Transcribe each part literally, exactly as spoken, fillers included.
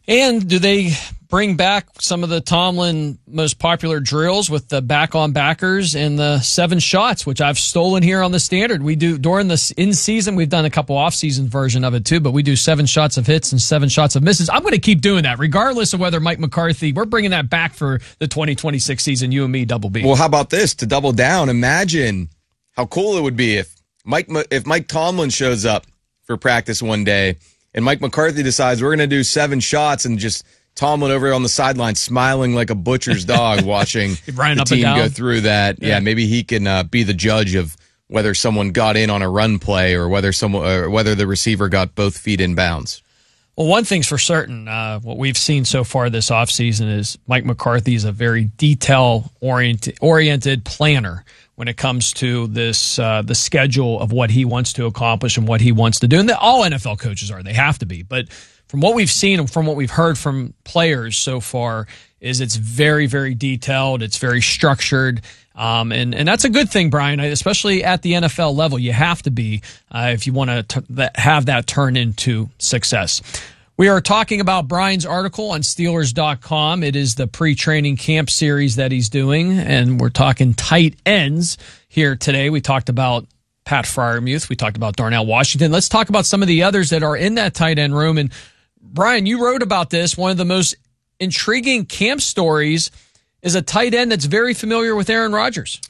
And do they bring back some of the Tomlin most popular drills with the back-on-backers and the seven shots, which I've stolen here on the Standard? We do during the in-season. We've done a couple off-season version of it too, but we do seven shots of hits and seven shots of misses. I'm going to keep doing that, regardless of whether Mike McCarthy. We're bringing that back for the twenty twenty-six season. You and me, Double B. Well, how about this to double down? Imagine how cool it would be if Mike if Mike Tomlin shows up for practice one day and Mike McCarthy decides we're going to do seven shots and just Tomlin over on the sideline smiling like a butcher's dog watching the team go through that. Yeah, yeah maybe he can uh, be the judge of whether someone got in on a run play or whether someone or whether the receiver got both feet in bounds. Well, one thing's for certain, uh, what we've seen so far this offseason is Mike McCarthy is a very detail-oriented oriented planner when it comes to this uh, the schedule of what he wants to accomplish and what he wants to do. And all N F L coaches are. They have to be. But from what we've seen and from what we've heard from players so far is it's very, very detailed. It's very structured. Um, and, and that's a good thing, Brian, especially at the N F L level. You have to be uh, if you want to t- have that turn into success. We are talking about Brian's article on Steelers dot com. It is the pre-training camp series that he's doing, and we're talking tight ends here today. We talked about Pat Freiermuth. We talked about Darnell Washington. Let's talk about some of the others that are in that tight end room. And Brian, you wrote about this. One of the most intriguing camp stories is a tight end that's very familiar with Aaron Rodgers.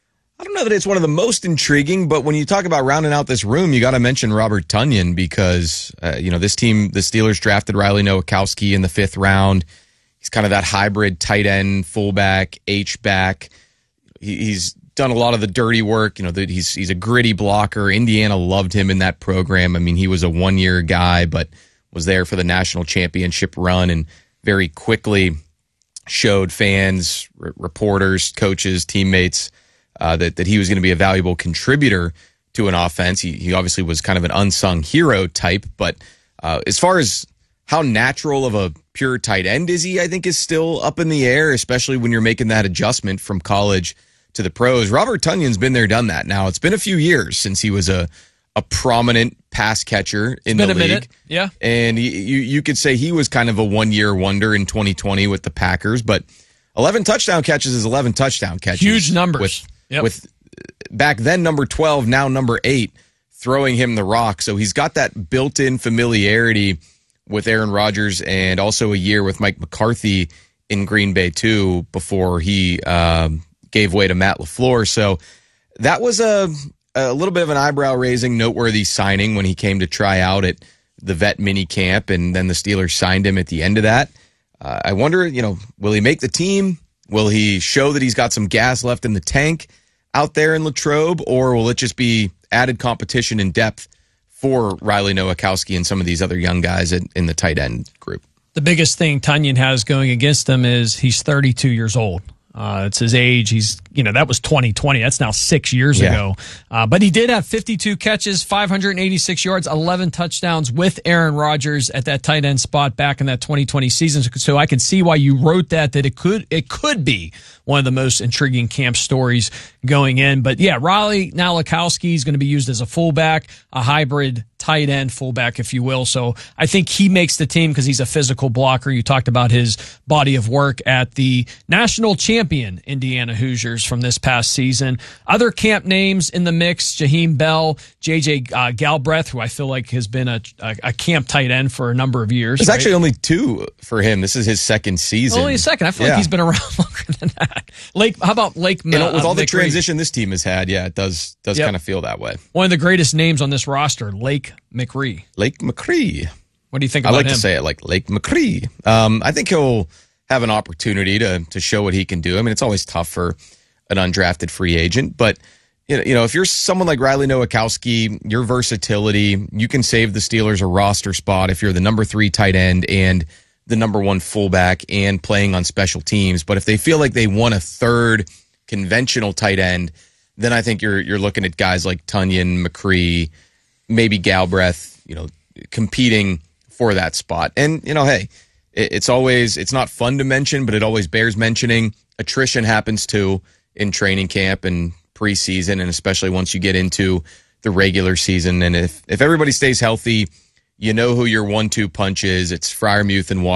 I don't know that it's one of the most intriguing, but when you talk about rounding out this room, you got to mention Robert Tonyan because, uh, you know, this team, the Steelers drafted Riley Nowakowski in the fifth round. He's kind of that hybrid tight end, fullback, H-back. He, he's done a lot of the dirty work. You know, the, he's he's a gritty blocker. Indiana loved him in that program. I mean, he was a one-year guy, but was there for the national championship run and very quickly showed fans, r- reporters, coaches, teammates, Uh, that, that he was going to be a valuable contributor to an offense. He, he obviously was kind of an unsung hero type, but uh, as far as how natural of a pure tight end is he, I think is still up in the air, especially when you're making that adjustment from college to the pros. Robert Tonyan's been there, done that. Now, it's been a few years since he was a, a prominent pass catcher in it's the been a league. Minute. Yeah. And he, you, you could say he was kind of a one-year wonder in twenty twenty with the Packers, but eleven touchdown catches is eleven touchdown catches. Huge numbers. With, Yep. With back then number twelve, now number eight, throwing him the rock. So he's got that built-in familiarity with Aaron Rodgers and also a year with Mike McCarthy in Green Bay too before he um, gave way to Matt LaFleur. So that was a, a little bit of an eyebrow-raising, noteworthy signing when he came to try out at the vet mini camp, and then the Steelers signed him at the end of that. Uh, I wonder, you know, will he make the team? Will he show that he's got some gas left in the tank out there in Latrobe, or will it just be added competition and depth for Riley Nowakowski and some of these other young guys in, in the tight end group? The biggest thing Tonyan has going against him is he's thirty-two years old. Uh, it's his age. He's, you know, that was twenty twenty. That's now six years yeah. ago. Uh, but he did have fifty-two catches, five hundred eighty-six yards, eleven touchdowns with Aaron Rodgers at that tight end spot back in that twenty twenty season. So I can see why you wrote that, that it could, it could be one of the most intriguing camp stories going in. But yeah, Riley Nowakowski is going to be used as a fullback, a hybrid tight end fullback, if you will. So I think he makes the team because he's a physical blocker. You talked about his body of work at the national champion Indiana Hoosiers from this past season. Other camp names in the mix: Jaheim Bell, J J uh, Galbraith, who I feel like has been a, a, a camp tight end for a number of years. There's right? actually only two for him. This is his second season. Only a second. I feel yeah. like he's been around longer than that. Lake, how about Lake? You know, with uh, all the McRee? transition this team has had, yeah, it does does Yep. kind of feel that way. One of the greatest names on this roster, Lake McRee. Lake McCree. What do you think I about like him? to say it like Lake McCree. Um, I think he'll have an opportunity to to show what he can do. I mean, it's always tough for an undrafted free agent, but you know, you know, if you're someone like Riley Nowakowski, your versatility, you can save the Steelers a roster spot if you're the number three tight end and the number one fullback and playing on special teams. But if they feel like they want a third conventional tight end, then I think you're you're looking at guys like Tonyan, McCree, maybe Galbraith, you know, competing for that spot. And, you know, hey, it, it's always, it's not fun to mention, but it always bears mentioning. Attrition happens too in training camp and preseason, and especially once you get into the regular season. And if, if everybody stays healthy, you know who your one two punch is. It's Freiermuth and Washington.